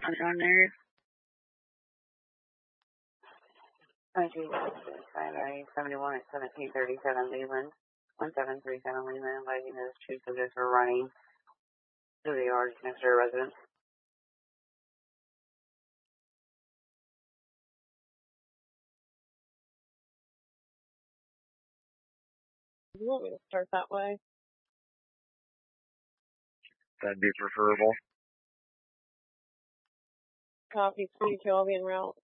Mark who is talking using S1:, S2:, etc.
S1: On there. 7271 at 1737 Leland. 1737 Leland, inviting those two subjects were running to the yard next to their residence.
S2: You want me to start that way?
S3: That'd be preferable.
S2: Copy, 3-2, I'll be en route.